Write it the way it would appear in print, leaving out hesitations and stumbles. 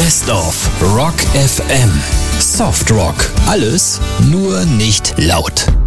Best of Rock FM. Soft Rock. Alles, nur nicht laut.